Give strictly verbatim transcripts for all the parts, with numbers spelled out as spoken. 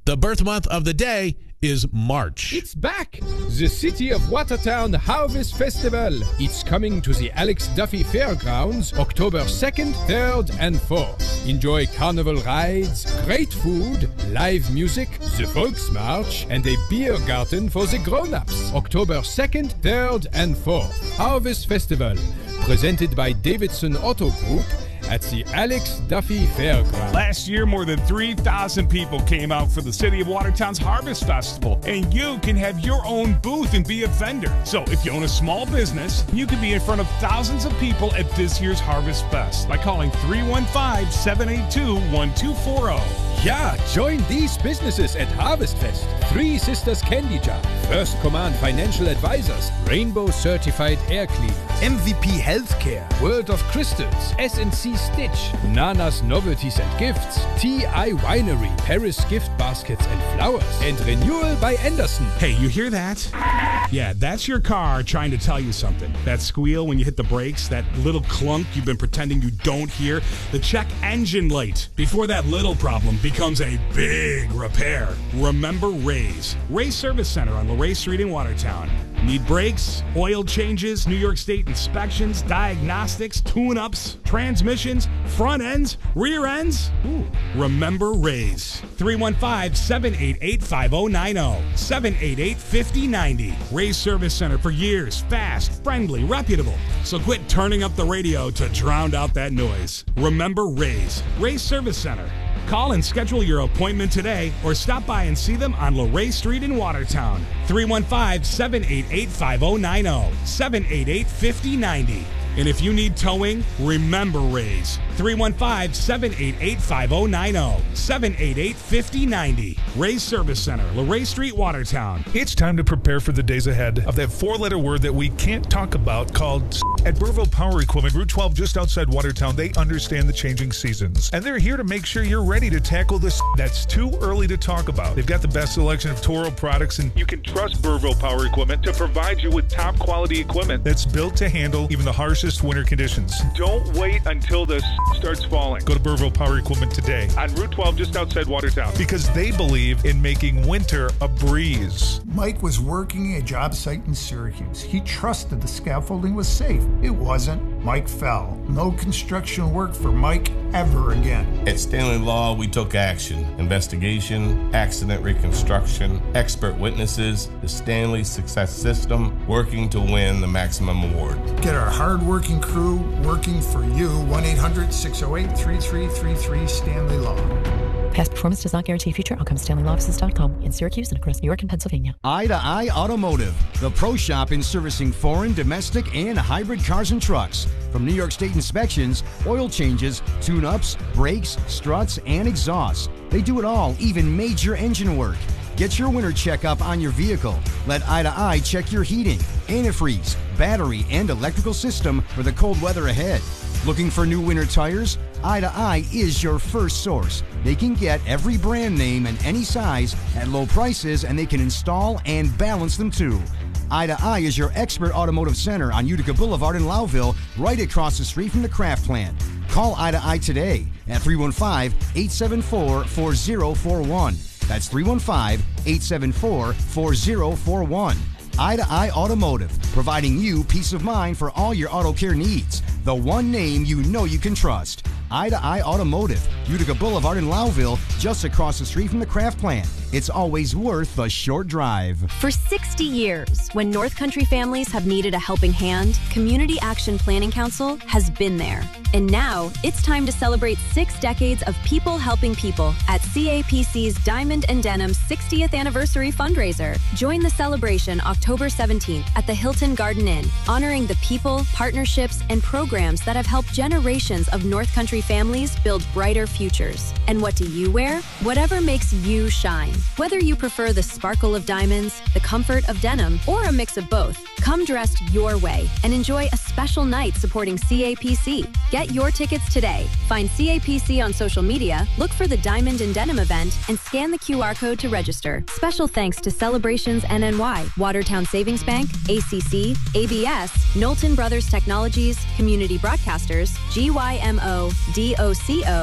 The birth month of the day is March. It's back! The City of Watertown Harvest Festival. It's coming to the Alex Duffy Fairgrounds October second, third, and fourth. Enjoy carnival rides, great food, live music, the Volksmarch, and a beer garden for the grown-ups. October second, third, and fourth. Harvest Festival, presented by Davidson Auto Group, at the Alex Duffy Fairgrounds. Last year, more than three thousand people came out for the City of Watertown's Harvest Festival, and you can have your own booth and be a vendor. So if you own a small business, you can be in front of thousands of people at this year's Harvest Fest by calling three one five, seven eight two, one two four zero. Yeah, join these businesses at Harvest Fest. Three Sisters Candy Jar, First Command Financial Advisors, Rainbow Certified Air Cleaner, M V P Healthcare, World of Crystals, S and C Stitch, Nana's Novelties and Gifts, T I Winery, Paris Gift Baskets and Flowers, and Renewal by Anderson. Hey, you hear that? Yeah, that's your car trying to tell you something. That squeal when you hit the brakes, that little clunk you've been pretending you don't hear, the check engine light before that little problem becomes a big repair. Remember Ray's. Ray's Service Center on Luray Street in Watertown. Need brakes, oil changes, New York State inspections, diagnostics, tune-ups, transmissions, front ends, rear ends? Ooh. Remember Ray's. three one five, seven eight eight, five zero nine zero, seven eight eight, five zero nine zero. Ray's Service Center for years. Fast, friendly, reputable. So quit turning up the radio to drown out that noise. Remember Ray's. Ray's Service Center. Call and schedule your appointment today or stop by and see them on Luray Street in Watertown. three one five, seven eight eight, five zero nine zero, seven eight eight, five zero nine zero. And if you need towing, remember Ray's. three one five, seven eight eight, five zero nine zero, seven eight eight, five zero nine zero. Ray's Service Center, Luray Street, Watertown. It's time to prepare for the days ahead of that four-letter word that we can't talk about called S. At Burville Power Equipment, Route twelve just outside Watertown, they understand the changing seasons. And they're here to make sure you're ready to tackle this that's too early to talk about. They've got the best selection of Toro products, and you can trust Burville Power Equipment to provide you with top-quality equipment that's built to handle even the harshest winter conditions. Don't wait until the s- starts falling. Go to Burville Power Equipment today on Route twelve just outside Watertown because they believe in making winter a breeze. Mike was working a job site in Syracuse. He trusted the scaffolding was safe. It wasn't. Mike fell. No construction work for Mike ever again. At Stanley Law, we took action. Investigation, accident reconstruction, expert witnesses, the Stanley Success System, working to win the maximum award. Get our hard-working crew working for you. one eight hundred, six oh eight, three three three three Stanley Law. Past performance does not guarantee future outcomes. Stanley Law Offices dot com in Syracuse and across New York and Pennsylvania. Eye to Eye Automotive, the pro shop in servicing foreign, domestic, and hybrid cars and trucks. From New York State inspections, oil changes, tune-ups, brakes, struts, and exhausts. They do it all, even major engine work. Get your winter checkup on your vehicle. Let Eye to Eye check your heating, antifreeze, battery, and electrical system for the cold weather ahead. Looking for new winter tires? Eye to Eye is your first source. They can get every brand name and any size at low prices, and they can install and balance them too. Eye to Eye is your expert automotive center on Utica Boulevard in Lowville, right across the street from the Kraft plant. Call Eye to Eye today at three one five, eight seven four, four zero four one. That's three one five, eight seven four, four zero four one. Eye to Eye Automotive, providing you peace of mind for all your auto care needs. The one name you know you can trust. Eye to Eye Automotive, Utica Boulevard in Lowville, just across the street from the Kraft plant. It's always worth the short drive. For sixty years, when North Country families have needed a helping hand, Community Action Planning Council has been there. And now, it's time to celebrate six decades of people helping people at C A P C's Diamond and Denim sixtieth Anniversary Fundraiser. Join the celebration October seventeenth at the Hilton Garden Inn, honoring the people, partnerships, and programs that have helped generations of North Country families build brighter futures. And what do you wear? Whatever makes you shine. Whether you prefer the sparkle of diamonds, the comfort of denim, or a mix of both, come dressed your way and enjoy a special night supporting C A P C. Get your tickets today. Find C A P C on social media, look for the Diamond and Denim event, and scan the Q R code to register. Special thanks to Celebrations N N Y, Watertown Savings Bank, A C C, A B S, Knowlton Brothers Technologies, Community Broadcasters, G Y M O, D O C O,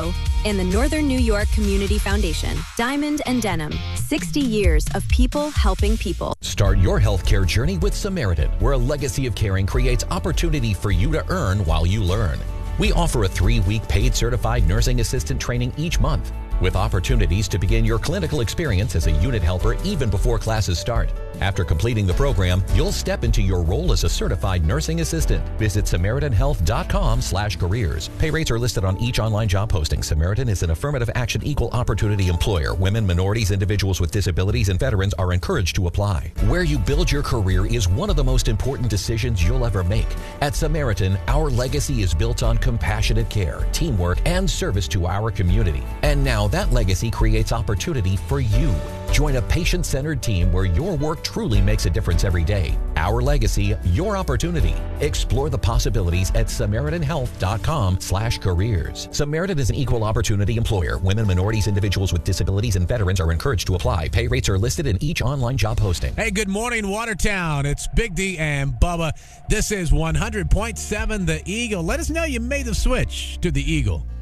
and the Northern New York Community Foundation. Diamond and Denim, sixty years of people helping people. Start your healthcare journey with Samaritan, where a legacy of caring creates opportunity for you to earn while you learn. We offer a three-week paid certified nursing assistant training each month, with opportunities to begin your clinical experience as a unit helper even before classes start. After completing the program, you'll step into your role as a certified nursing assistant. Visit Samaritan Health dot com slash careers. Pay rates are listed on each online job posting. Samaritan is an affirmative action equal opportunity employer. Women, minorities, individuals with disabilities, and veterans are encouraged to apply. Where you build your career is one of the most important decisions you'll ever make. At Samaritan, our legacy is built on compassionate care, teamwork, and service to our community. And now that legacy creates opportunity for you. Join a patient-centered team where your work truly makes a difference every day. Our legacy, your opportunity. Explore the possibilities at Samaritan Health dot com slash careers. Samaritan is an equal opportunity employer. Women, minorities, individuals with disabilities, and veterans are encouraged to apply. Pay rates are listed in each online job posting. Hey, good morning, Watertown. It's Big D and Bubba. This is one hundred point seven The Eagle. Let us know you made the switch to The Eagle.